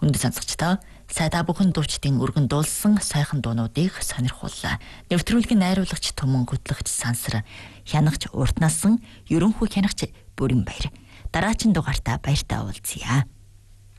Өргөнд сонсогчдоо сайда бүхэн дуучдын өргөн дуулсан сайхан дуунуудыг сонирхууллаа. Нэвтрүүлгийн найруулагч Түмэн Гүтлэгч Сансар, хянагч Урт насан ерөнхий хянагч Бүрэн Баяр. Дараачин дугаартаа баяртай уулзъя.